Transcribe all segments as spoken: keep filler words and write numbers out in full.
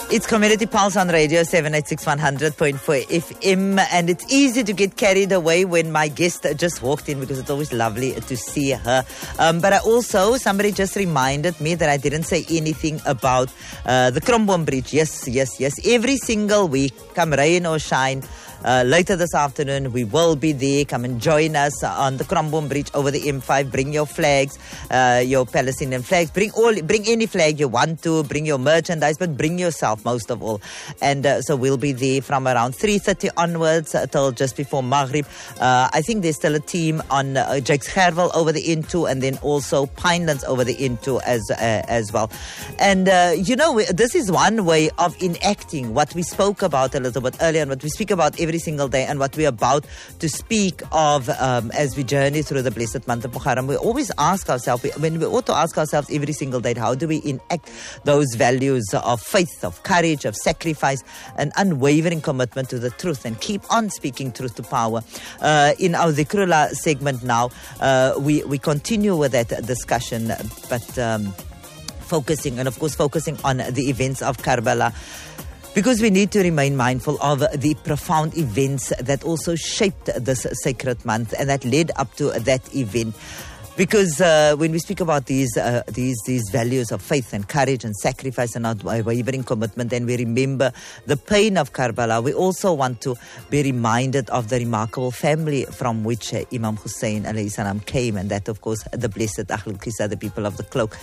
It's Community Pulse on Radio seven eighty-six one hundred point four F M, and it's easy to get carried away when my guest just walked in because it's always lovely to see her. Um, but I also, somebody just reminded me that I didn't say anything about uh, the Kromboom Bridge. Yes, yes, yes. Every single week, come rain or shine, Uh, later this afternoon, we will be there. Come and join us on the Kromboom Bridge over the M five. Bring your flags, uh, your Palestinian flags. Bring all, bring any flag you want to. Bring your merchandise, but bring yourself most of all. And uh, so we'll be there from around three thirty onwards uh, till just before Maghrib. Uh, I think there's still a team on uh, Jakes Gerwel over the N two, and then also Pinelands over the N two as uh, as well. And uh, you know, this is one way of enacting what we spoke about a little bit earlier, and what we speak about every single day, and what we're about to speak of um, as we journey through the blessed month of Muharram. We always ask ourselves, when we ought to ask ourselves every single day, how do we enact those values of faith, of courage, of sacrifice, and unwavering commitment to the truth, and keep on speaking truth to power. Uh, in our Dhikrullah segment now, uh, we, we continue with that discussion, but um, focusing, and of course focusing on the events of Karbala, because we need to remain mindful of the profound events that also shaped this sacred month and that led up to that event. Because uh, when we speak about these uh, these these values of faith and courage and sacrifice and unwavering commitment, and we remember the pain of Karbala, we also want to be reminded of the remarkable family from which uh, Imam Hussein alayhi salam came, and that, of course, the blessed Ahlul Qissa, the people of the cloak.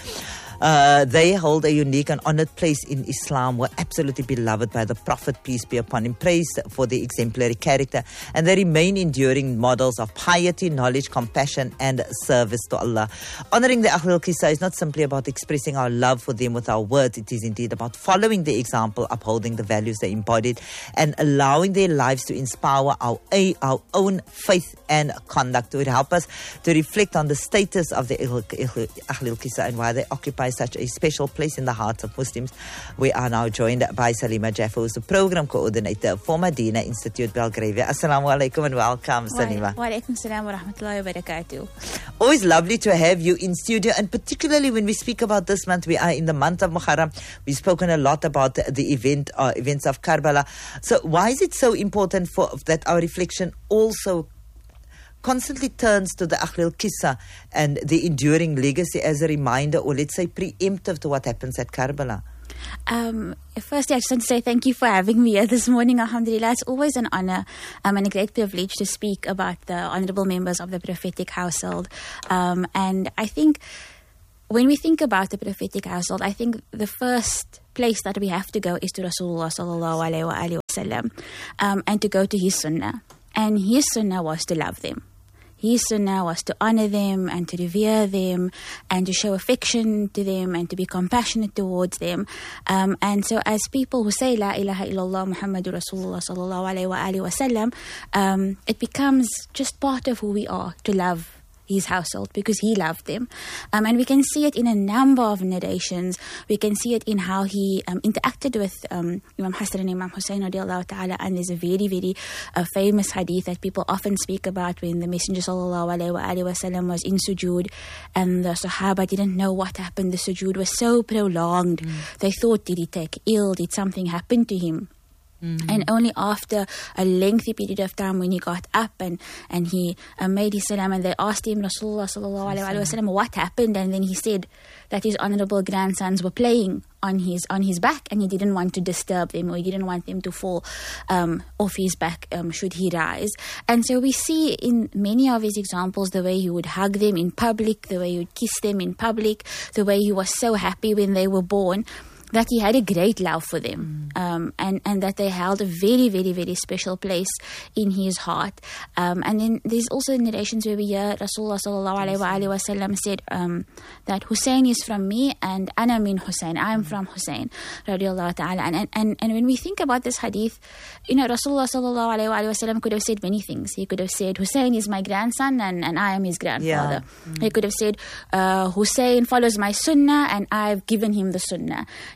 Uh, they hold a unique and honored place in Islam, were absolutely beloved by the Prophet, peace be upon him, praised for their exemplary character, and they remain enduring models of piety, knowledge, compassion, and service to Allah. Honoring the Ahlul Qissa is not simply about expressing our love for them with our words. It is indeed about following the example, upholding the values they embodied, and allowing their lives to inspire our, our own faith and conduct. To help us to reflect on the status of the Ahlul Qissa and why they occupy such a special place in the hearts of Muslims, we are now joined by Salima Jaffer, who's the program coordinator for Medina Institute Belgravia. Assalamu alaikum and welcome, Salima. Wa alaikum salam wa rahmatullahi wa barakatuh. Always lovely to have you in studio, and particularly when we speak about this month, we are in the month of Muharram. We've spoken a lot about the event, uh, events of Karbala. So why is it so important for that our reflection also constantly turns to the Ahlul Qissa and the enduring legacy as a reminder, or let's say preemptive to what happens at Karbala? Um, firstly, I just want to say thank you for having me here this morning. Alhamdulillah, it's always an honor um, and a great privilege to speak about the honorable members of the prophetic household. Um, and I think when we think about the prophetic household, I think the first place that we have to go is to Rasulullah sallallahu alaihi wa alihi wasallam, um, and to go to his sunnah. And his sunnah was to love them. His sunnah was to honor them and to revere them and to show affection to them and to be compassionate towards them. Um, and so as people who say La ilaha illallah Muhammadur Rasulullah sallallahu alayhi wa alihi wa sallam, um, it becomes just part of who we are to love his household because he loved them. Um, and we can see it in a number of narrations. We can see it in how he um, interacted with um, Imam Hassan and Imam Hussein radiallahu ta'ala. And there's a very, very uh, famous hadith that people often speak about when the Messenger sallallahu alayhi wa alihi wa sallam was in sujood and the Sahaba didn't know what happened. The sujood was so prolonged. Mm. They thought, did he take ill? Did something happen to him? Mm-hmm. And only after a lengthy period of time, when he got up and, and he uh, made his salam, and they asked him, Rasulullah sallallahu alaihi wasallam, what happened? And then he said that his honorable grandsons were playing on his on his back, and he didn't want to disturb them, or he didn't want them to fall um, off his back um, should he rise. And so we see in many of his examples the way he would hug them in public, the way he would kiss them in public, the way he was so happy when they were born, that he had a great love for them, mm. um, and, and that they held a very, very, very special place in his heart. Um, and then there's also narrations where we hear Rasulullah sallallahu alayhi wa alayhi wa sallam said um, that Hussein is from me and Ana min Hussein, I am mm. from Hussein, radiallahu ta'ala. And, and, and when we think about this hadith, you know, Rasulullah sallallahu alayhi wa alayhi wa sallam could have said many things. He could have said, Hussein is my grandson and, and I am his grandfather. Yeah. Mm. He could have said, uh, Hussein follows my sunnah and I've given him the sunnah.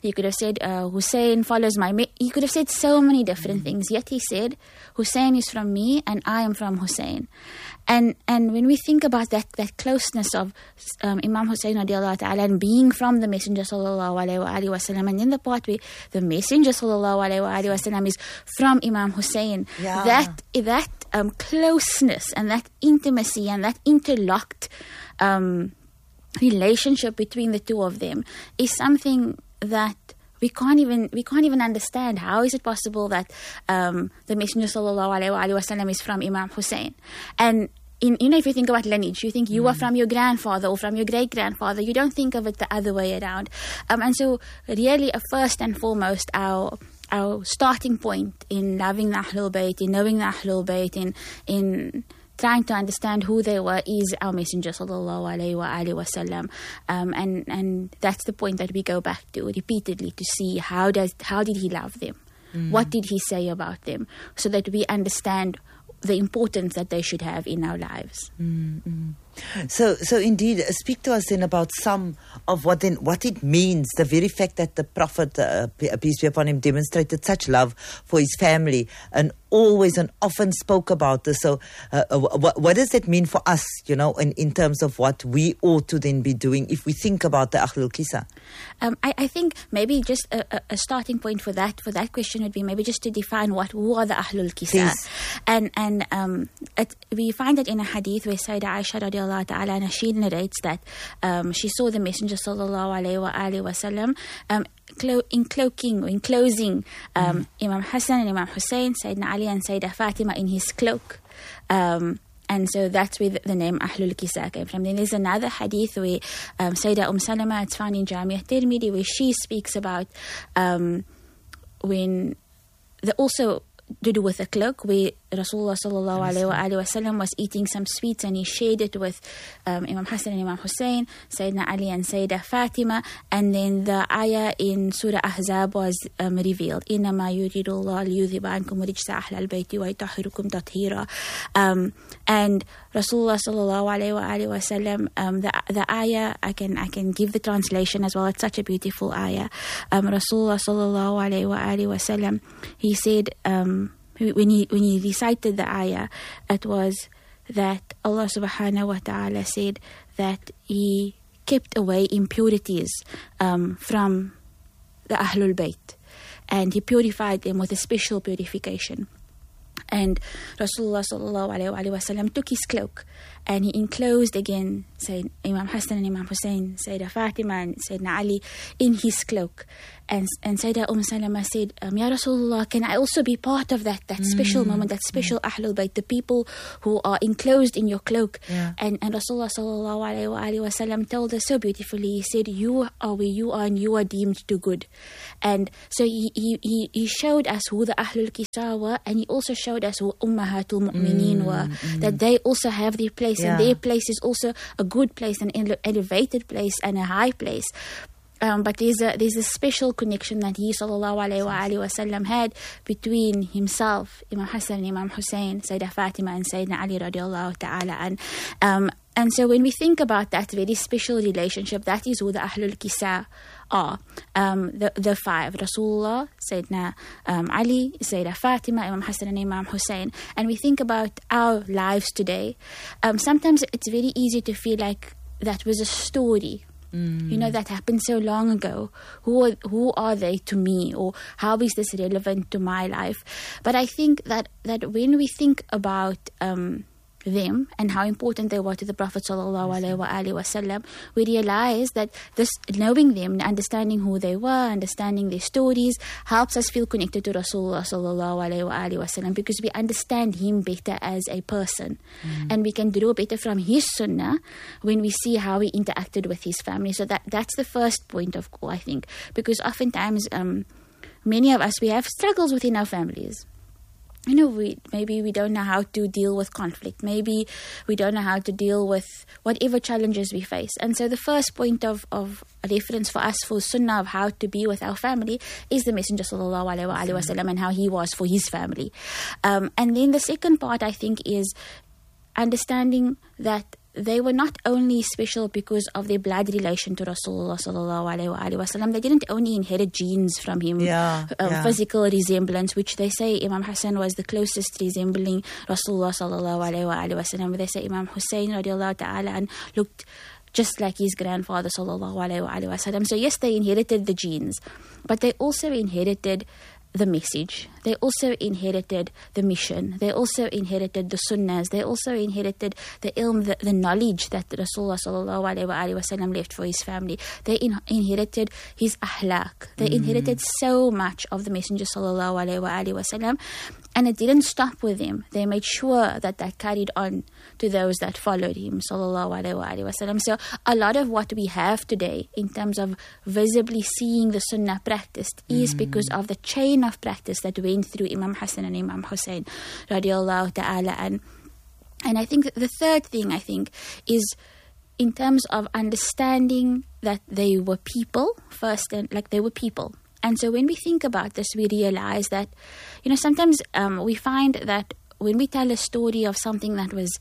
He could have said, uh, Hussein follows my... Me-. He could have said so many different mm. things. Yet he said, Hussein is from me and I am from Hussein. And and when we think about that that closeness of um, Imam Hussein radiallahu ta'ala and being from the Messenger sallallahu alayhi wa alayhi wa sallam, and then the part where the Messenger sallallahu alayhi wa alayhi wa sallam is from Imam Hussein, yeah. that that um, closeness and that intimacy and that interlocked um, relationship between the two of them is something that we can't even we can't even understand. How is it possible that um, the Messenger sallallahu alayhi wa alayhi wa sallam is from Imam Hussein? And in, you know, if you think about lineage, you think you mm. are from your grandfather or from your great grandfather. You don't think of it the other way around. Um, and so, really, uh, first and foremost, our our starting point in loving the Ahlul Bayt, in knowing the Ahlul Bayt, in in trying to understand who they were is our Messenger sallallahu alayhi wa alayhi wa sallam. Um, and, and that's the point that we go back to repeatedly to see how does how did he love them? Mm. What did he say about them? So that we understand the importance that they should have in our lives. Mm-hmm. So, so indeed, uh, speak to us then about some of what then what it means. The very fact that the Prophet, uh, peace be upon him, demonstrated such love for his family and always and often spoke about this. So, uh, what, what does that mean for us? You know, in, in terms of what we ought to then be doing if we think about the Ahlul Kisa. Um, I, I think maybe just a, a starting point for that for that question would be maybe just to define what who are the Ahlul Kisa, Please. and and um, it, we find it in a hadith where Sayyidah Aisha radiallahu ta'ala anha, she narrates that um, she saw the Messenger sallallahu alayhi wa alayhi wa sallam um, clo- in cloaking or enclosing um, mm. Imam Hassan and Imam Hussein, Sayyidina Ali and Sayyidah Fatima in his cloak. Um, and so that's where the, the name Ahlul Kisa came from. Then there's another hadith where um, Sayyidah Umm Salama, it's found in Jami' Tirmidhi, where she speaks about um, when the also to do with a cloak, where Rasulullah sallallahu alayhi wa alayhi wa sallam was eating some sweets and he shared it with um, Imam Hassan and Imam Hussein, Sayyidina Ali and Sayyidah Fatima, and then the ayah in Surah Ahzab was um, revealed. إِنَّمَا يُرِيدُ اللَّهُ لِيُذْهِبَ عَنْكُمُ رِجْسَ أَهْلَ الْبَيْتِ وَيُطَهِّرَكُمْ تَطْهِيرًا. Um, and Rasulullah sallallahu alayhi wa alayhi wa sallam, um, the the ayah, I can I can give the translation as well. It's such a beautiful ayah. Um, Rasulullah sallallahu alayhi wa alayhi wa sallam, he said, um, when he when he recited the ayah, it was that Allah subhanahu wa ta'ala said that he kept away impurities um, from the Ahlul Bayt, and he purified them with a special purification. And Rasulullah sallallahu alayhi wa sallam took his cloak and he enclosed again Sayyid Imam Hassan and Imam Hussein, Sayyidah Fatima and Sayyidina Ali in his cloak. And, and Sayyidah Umm Salama said, um, Ya Rasulullah, can I also be part of that, that mm. special moment, that special mm. Ahlul Bayt, the people who are enclosed in your cloak? Yeah. And, and Rasulullah sallallahu alayhi wa alayhi wa sallam told us so beautifully, he said, you are where you are and you are deemed to good. And so he, he, he, he showed us who the Ahlul Kisa were, and he also showed us who Ummahatul Mu'mineen mm. were, mm. that they also have their place, yeah. and their place is also a good place, an ele- elevated place and a high place. Um, but there's a there's a special connection that he sallallahu alayhi wa alayhi wa sallam had between himself, Imam Hassan and Imam Hussein, Sayyidah Fatima and Sayyidina Ali radiallahu ta'ala. And, um, and so when we think about that very special relationship, that is who the Ahlul Kisa are. Um, the, the five, Rasulullah, Sayyidina um, Ali, Sayyidah Fatima, Imam Hassan and Imam Hussein. And we think about our lives today. Um, sometimes it's very easy to feel like that was a story. Mm. You know, that happened so long ago. Who are, who are they to me, or how is this relevant to my life? But I think that, that when we think about um, them and how important they were to the Prophet sallallahu alaihi wasallam, we realize that this knowing them, understanding who they were, understanding their stories, helps us feel connected to Rasulullah sallallahu alaihi wasallam, because we understand him better as a person, mm. and we can draw better from his sunnah when we see how he interacted with his family. So that that's the first point of call, I think, because oftentimes um, many of us, we have struggles within our families. You know, we maybe we don't know how to deal with conflict. Maybe we don't know how to deal with whatever challenges we face. And so the first point of, of reference for us for sunnah of how to be with our family is the Messenger sallallahu alaihi wasallam and how he was for his family. Um, and then the second part, I think, is understanding that they were not only special because of their blood relation to Rasulullah sallallahu alaihi wasallam. They didn't only inherit genes from him, yeah, um, yeah. physical resemblance, which they say Imam Hassan was the closest resembling Rasulullah sallallahu alaihi wasallam. They say Imam Hussein radiallahu ta'ala and looked just like his grandfather sallallahu alaihi wasallam. So yes, they inherited the genes, but they also inherited the message. They also inherited the mission. They also inherited the sunnahs. They also inherited the ilm, the, the knowledge that Rasulullah sallallahu alaihi wasallam left for his family. They in, inherited his ahlak. They mm. inherited so much of the Messenger sallallahu alaihi wasallam, and it didn't stop with them. They made sure that that carried on to those that followed him sallallahu alaihi wasallam. So a lot of what we have today in terms of visibly seeing the sunnah practiced mm. is because of the chain of practice that went through Imam Hassan and Imam Hussein radiallahu ta'ala. And, and I think the third thing, I think, is in terms of understanding that they were people first, and like they were people. And so when we think about this, we realize that, you know, sometimes um, we find that when we tell a story of something that was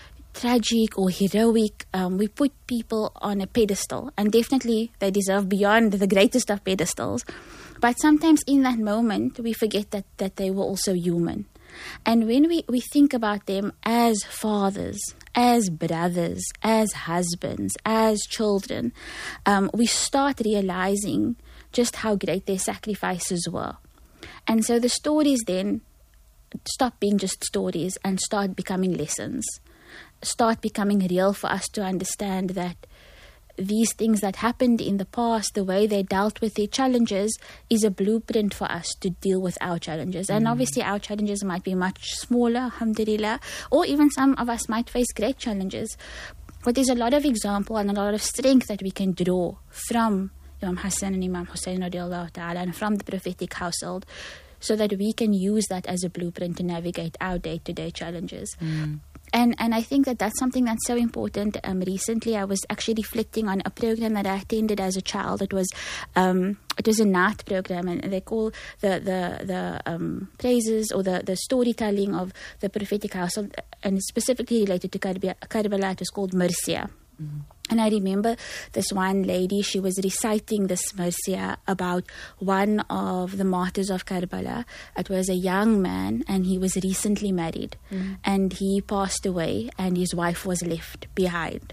tragic or heroic, um, we put people on a pedestal, and definitely they deserve beyond the greatest of pedestals. But sometimes in that moment, we forget that, that they were also human. And when we, we think about them as fathers, as brothers, as husbands, as children, um, we start realizing just how great their sacrifices were. And so the stories then stop being just stories and start becoming lessons, start becoming real for us to understand that these things that happened in the past, the way they dealt with their challenges, is a blueprint for us to deal with our challenges. Mm. And obviously our challenges might be much smaller, alhamdulillah, or even some of us might face great challenges. But there's a lot of example and a lot of strength that we can draw from Imam Hassan and Imam Hussein radiallahu ta'ala and from the prophetic household, so that we can use that as a blueprint to navigate our day-to-day challenges. Mm. And and I think that that's something that's so important. Um, recently, I was actually reflecting on a program that I attended as a child. It was um, it was a night program, and they call the the the um, praises or the, the storytelling of the prophetic household, and specifically related to Karbala. It was called Mircia. Mm-hmm. And I remember this one lady, she was reciting this Mircia about one of the martyrs of Karbala. It was a young man, and he was recently married. Mm. And he passed away, and his wife was left behind.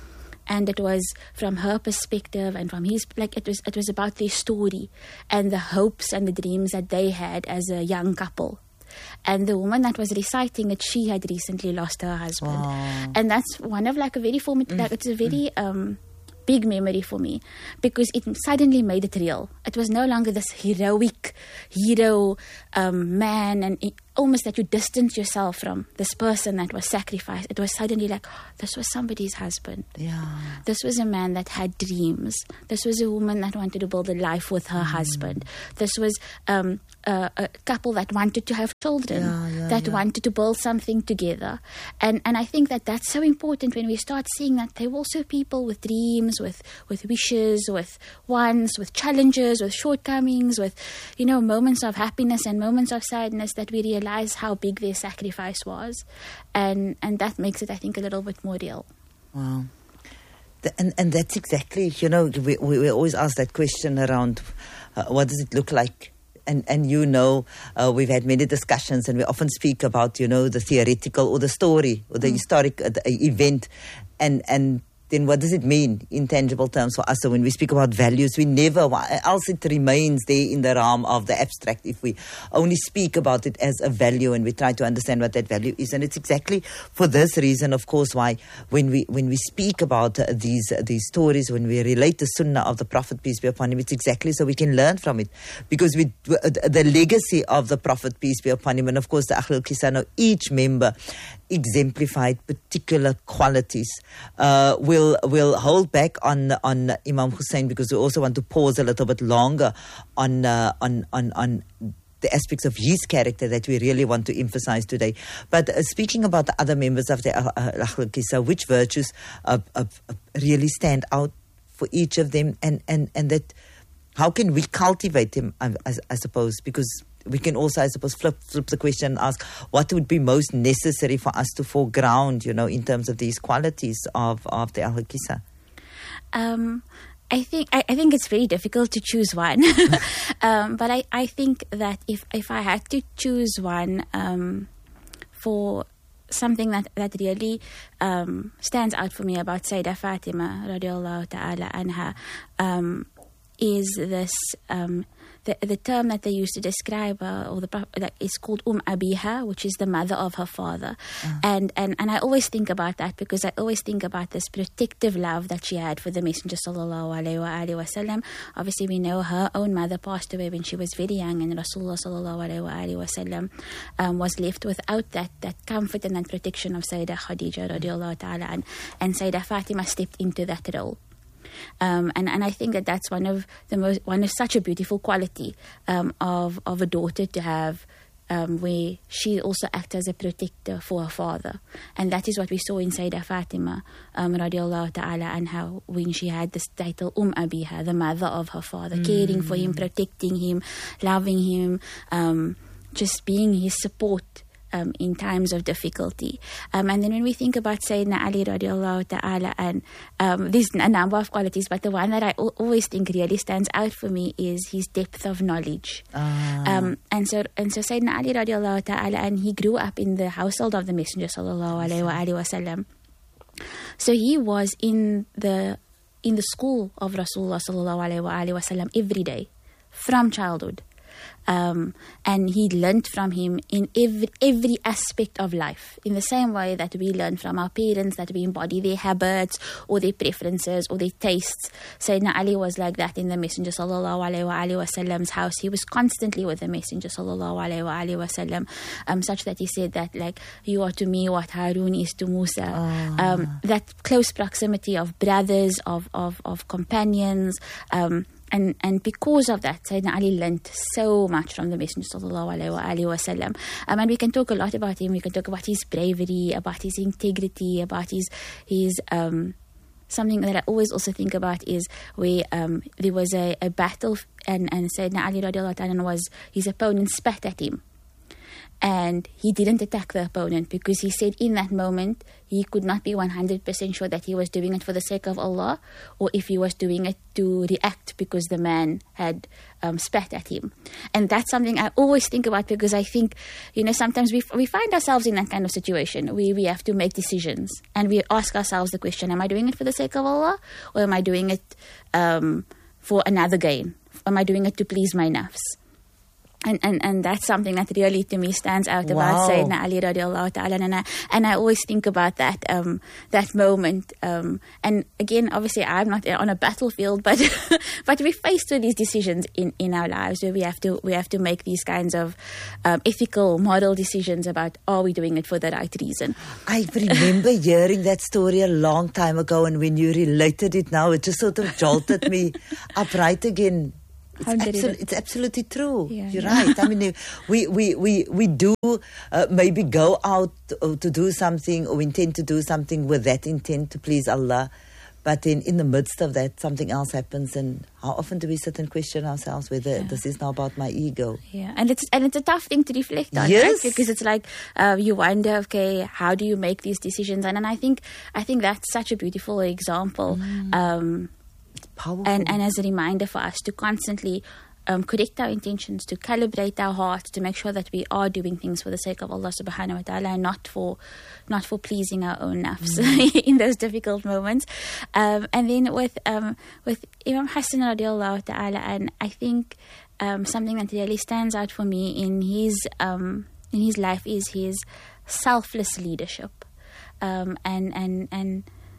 And it was from her perspective and from his, like it was, it was about their story and the hopes and the dreams that they had as a young couple. And the woman that was reciting it, she had recently lost her husband. Wow. And that's one of like a very formative, mm. like, it's a very um, big memory for me, because it suddenly made it real. It was no longer this heroic hero um, man, and it, almost that you distance yourself from this person that was sacrificed. It was suddenly like, oh, this was somebody's husband. Yeah. This was a man that had dreams. This was a woman that wanted to build a life with her mm. husband. This was um, a, a couple that wanted to have children, yeah, yeah, that yeah. wanted to build something together. And and I think that that's so important when we start seeing that they were also people with dreams, with, with wishes, with wants, with challenges, with shortcomings, with, you know, moments of happiness and moments of sadness, that we realize how big their sacrifice was, and and that makes it, I think, a little bit more real. Wow. The, and and that's exactly, you know, we we, we always ask that question around uh, what does it look like, and and you know, uh, we've had many discussions, and we often speak about, you know, the theoretical or the story or the mm. historic uh, the event, and and. Then what does it mean in tangible terms for us? So when we speak about values, we never, else it remains there in the realm of the abstract if we only speak about it as a value and we try to understand what that value is. And it's exactly for this reason, of course, why when we when we speak about uh, these uh, these stories, when we relate the sunnah of the Prophet, peace be upon him, it's exactly so we can learn from it. Because we, uh, the legacy of the Prophet, peace be upon him, and of course the Ahlul Kisano, each member exemplified particular qualities. Uh, we'll we'll hold back on on Imam Hussein because we also want to pause a little bit longer on uh, on on on the aspects of his character that we really want to emphasize today. But uh, speaking about the other members of the Ahlul Kisa, which virtues uh, uh, really stand out for each of them, and and and that how can we cultivate them? I, I, I suppose because we can also, I suppose, flip, flip the question and ask what would be most necessary for us to foreground, you know, in terms of these qualities of, of the Al-Hikisa? Um, I think I, I think it's very difficult to choose one, um, but I, I think that if if I had to choose one um, for something that that really um, stands out for me about Sayyidah Fatima radiallahu ta'ala anha um, is this um, the the term that they used to describe her, or the that is called Um Abiha, which is the mother of her father, uh. and and and I always think about that because I always think about this protective love that she had for the Messenger sallallahu alaihi wa alihi wasallam. Obviously, we know her own mother passed away when she was very young, and Rasulullah sallallahu alaihi wa alihi wasallam um, was left without that that comfort and that protection of Sayyidah Khadija radiallahu ta'ala, and and Sayyidah Fatima stepped into that role. Um, and, and I think that that's one of the most, one of such a beautiful quality um, of of a daughter to have, um, where she also acts as a protector for her father, and that is what we saw in Sayyidah Fatima, um, radiallahu ta'ala anha, when she had this title Um Abiha, the mother of her father, mm. caring for him, protecting him, loving him, um, just being his support. Um, in times of difficulty. Um, and then when we think about Sayyidina Ali radiallahu ta'ala, and um, there's a number of qualities, but the one that I o- always think really stands out for me is his depth of knowledge. Ah. Um, and so and so Sayyidina Ali radiallahu ta'ala, and he grew up in the household of the Messenger sallallahu alaihi wa alihi wasallam. So he was in the in the school of Rasulullah sallallahu alaihi wa alihi wasallam every day from childhood. Um, and he learned from him in every, every aspect of life, in the same way that we learn from our parents, that we embody their habits or their preferences or their tastes. Sayyidina Ali was like that in the Messenger sallallahu alaihi wa alihi wasallam's house. He was constantly with the Messenger sallallahu alaihi wa alihi wasallam, um, such that he said that, like, you are to me what Harun is to Musa. Oh. Um, that close proximity of brothers, of of, of companions. Um, And and because of that, Sayyidina Ali learnt so much from the Messenger sallallahu alaihi wasallam. Um, and we can talk a lot about him. We can talk about his bravery, about his integrity, about his his um. Something that I always also think about is where um, there was a, a battle, and and Sayyidina Ali radiallahu ta'ala was, his opponent spat at him. And he didn't attack the opponent because he said in that moment he could not be one hundred percent sure that he was doing it for the sake of Allah, or if he was doing it to react because the man had um, spat at him. And that's something I always think about, because I think, you know, sometimes we we find ourselves in that kind of situation where we have to make decisions, and we ask ourselves the question, am I doing it for the sake of Allah, or am I doing it um, for another gain? Am I doing it to please my nafs? And, and and that's something that really to me stands out about Wow. Sayyidina Ali radiallahu ta'ala, and I, and I always think about that um, that moment. Um, and again, obviously, I'm not on a battlefield, but but we're faced with these decisions in, in our lives where we have to we have to make these kinds of um, ethical, moral decisions about, are we doing it for the right reason? I remember hearing that story a long time ago, and when you related it now, it just sort of jolted me upright again. It's, absolu- it's absolutely true. Yeah, You're yeah. right. I mean, we we we we do uh, maybe go out to, to do something, or intend to do something with that intent to please Allah, but then in the midst of that, something else happens, and how often do we sit and question ourselves whether Yeah. this is now about my ego? Yeah, and it's and it's a tough thing to reflect on, Yes. right? Because it's like uh, you wonder, okay, how do you make these decisions? And and I think I think that's such a beautiful example. Mm. Um, Powerful. And, and as a reminder for us to constantly um, correct our intentions, to calibrate our hearts, to make sure that we are doing things for the sake of Allah subhanahu wa ta'ala, and not for not for pleasing our own nafs mm. in those difficult moments. Um, and then with um, with Imam Hassan radiallahu ta'ala, and I think um, something that really stands out for me in his um, in his life is his selfless leadership. Um, and, and, and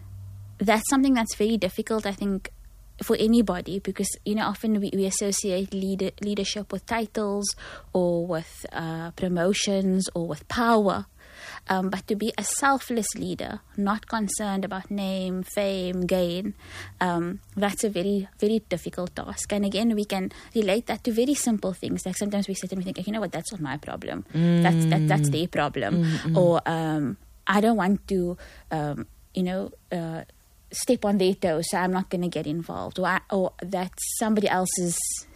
that's something that's very difficult, I think, for anybody, because, you know, often we, we associate leader, leadership with titles or with uh, promotions or with power. Um, but to be a selfless leader, not concerned about name, fame, gain, um, that's a very, very difficult task. And again, we can relate that to very simple things. Like sometimes we sit and we think, you know what, that's not my problem. Mm. That's that, that's their problem. Mm-hmm. Or um, I don't want to, um, you know, uh, step on their toes, so I'm not going to get involved, or, I, or that's somebody else's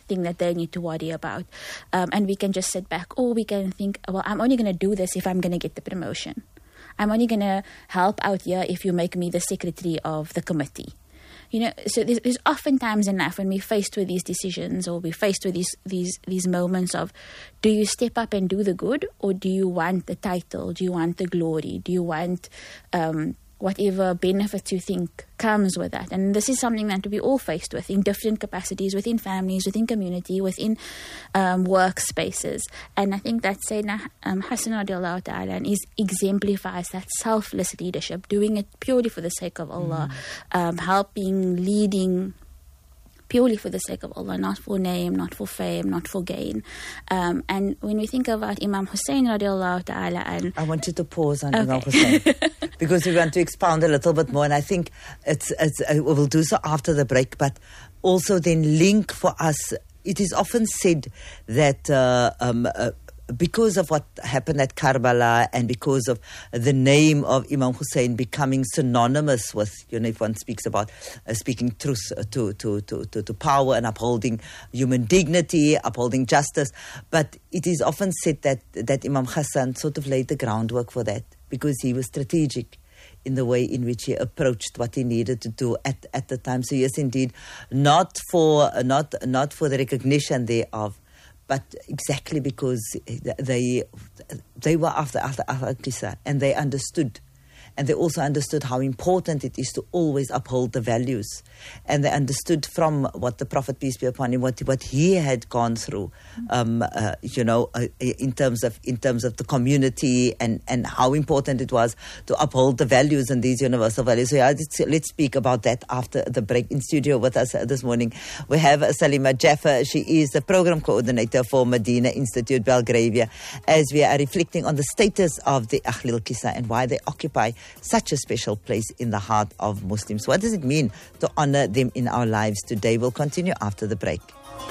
thing that they need to worry about. Um, and we can just sit back, or we can think, well, I'm only going to do this if I'm going to get the promotion. I'm only going to help out here if you make me the secretary of the committee. You know, so there's, there's often times in life when we're faced with these decisions, or we're faced with these, these, these moments of, do you step up and do the good, or do you want the title? Do you want the glory? Do you want um, whatever benefit you think comes with that? And this is something that we're all faced with in different capacities, within families, within community, within um, workspaces. And I think that Sayyidina um, Hassan radiallahu ta'ala is exemplifies that selfless leadership, doing it purely for the sake of Allah, mm. um, helping, leading purely for the sake of Allah, not for name, not for fame, not for gain. Um, and when we think about Imam Hussein radiallahu ta'ala, and I want you to pause on okay. Imam Hussein because we want to expound a little bit more, and I think it's, it's uh, we'll do so after the break, but also then link for us. It is often said that uh, um, uh, because of what happened at Karbala, and because of the name of Imam Hussein becoming synonymous with, you know, if one speaks about uh, speaking truth to, to, to, to, to power and upholding human dignity, upholding justice. But it is often said that, that Imam Hassan sort of laid the groundwork for that, because he was strategic in the way in which he approached what he needed to do at, at the time. So yes, indeed, not for, not, not for the recognition thereof, but exactly because they they were after Al-Qissa, and they understood. And they also understood how important it is to always uphold the values. And they understood from what the Prophet, peace be upon him, what, what he had gone through, um, uh, you know, uh, in terms of in terms of the community, and, and how important it was to uphold the values and these universal values. So yeah, let's, let's speak about that after the break. In studio with us this morning, we have Salima Jaffer. She is the program coordinator for Medina Institute Belgravia, as we are reflecting on the status of the Ahl al-Qissa and why they occupy such a special place in the heart of Muslims. What does it mean to honor them in our lives today? We'll continue after the break.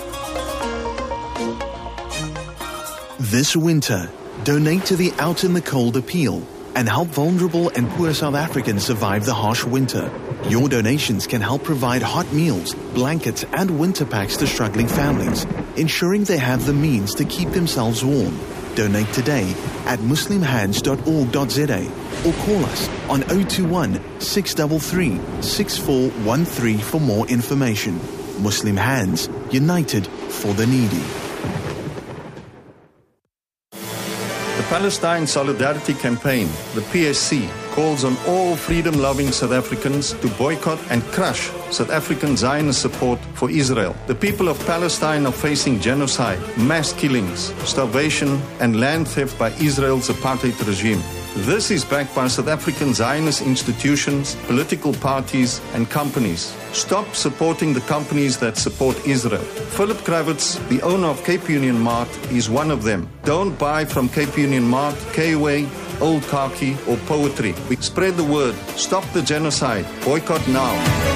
This winter, donate to the Out in the Cold appeal and help vulnerable and poor South Africans survive the harsh winter. Your donations can help provide hot meals, blankets and winter packs to struggling families, ensuring they have the means to keep themselves warm. Donate today at muslim hands dot org dot z a or call us on zero two one, six three three, six four one three for more information. Muslim Hands, united for the needy. The Palestine Solidarity Campaign, the P S C, calls on all freedom-loving South Africans to boycott and crush South African Zionist support for Israel. The people of Palestine are facing genocide, mass killings, starvation, and land theft by Israel's apartheid regime. This is backed by South African Zionist institutions, political parties, and companies. Stop supporting the companies that support Israel. Philip Kravitz, the owner of Cape Union Mart, is one of them. Don't buy from Cape Union Mart, K-Way, Old Khaki, or Poetry. We spread the word. Stop the genocide. Boycott now.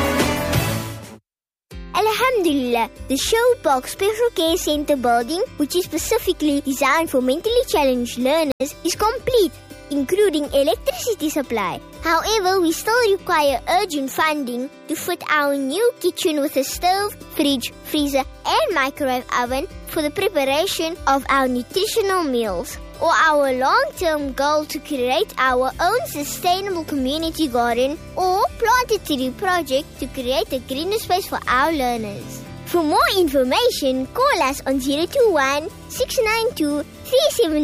Alhamdulillah, the Showbox Special Care Center building, which is specifically designed for mentally challenged learners, is complete, including electricity supply. However, we still require urgent funding to fit our new kitchen with a stove, fridge, freezer, and microwave oven for the preparation of our nutritional meals, or our long-term goal to create our own sustainable community garden or plant a tree project to create a greener space for our learners. For more information, call us on zero two one, six nine two, three seven